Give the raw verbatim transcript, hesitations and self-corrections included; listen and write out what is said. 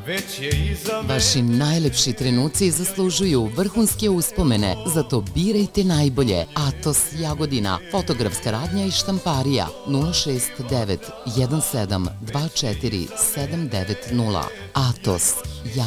Vaši najlepši trenuci zaslužuju vrhunske uspomene, zato birajte najbolje. Atos Jagodina, fotografska radnja i štamparija nula šest devet jedan sedam dva četiri sedam devet nula. Atos Jagodina.